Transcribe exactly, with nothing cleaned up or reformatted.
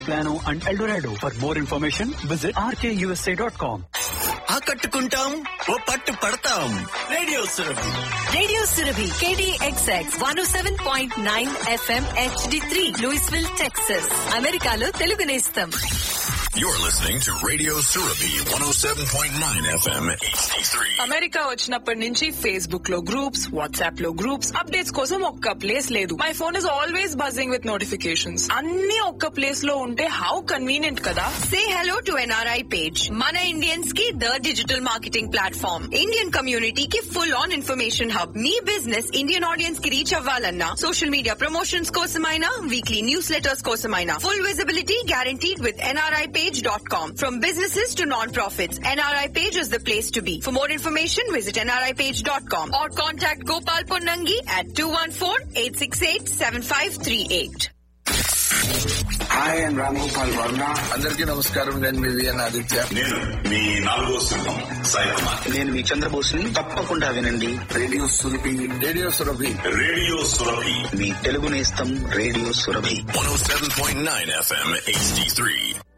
Plano and El Dorado. For more information, visit r k u s a dot com. ఆకట్టుకుంటాం ఓ పట్టు పడతాం. Radio Surabhi. Radio Surabhi K D X X one oh seven point nine F M H D three Louisville, Texas. అమెరికాలో తెలుగు నేస్తం. You're listening to Radio Surabhi one oh seven point nine F M H D three. America వచ్చినప్పటి నుంచి Facebook లో groups, WhatsApp లో groups, updates కోసం ఒక్క place లేదు. My phone is always buzzing with notifications. అన్ని ఒక్క ప్లేస్ లో ఉంటే హౌ కన్వీనియంట్ కదా. Say hello to N R I page. Mana Indians की the digital marketing platform. Indian community की full on information hub. Me business Indian audience की reach అవ్వాలన్నా social media promotions కోసమైనా, weekly newsletters కోసమైనా, full visibility guaranteed with N R I page dot com. From businesses to non-profits, N R I page is the place to be. For more information, visit N R I page dot com or contact Gopal Ponnangi at two one four, eight six eight, seven five three eight. Hi and Ram Gopal Varma. అందరికీ నమస్కారం. నేను మీ VN Aditya. నేను మీ నాలుగో సింహం సాయి కుమార్. నేను మీ చంద్రబోస్ని. తప్పకుండా వినండి radio Surabhi. Radio Surabhi. Radio Surabhi. మీ తెలుగు నేస్తం radio Surabhi one oh seven point nine F M H D three.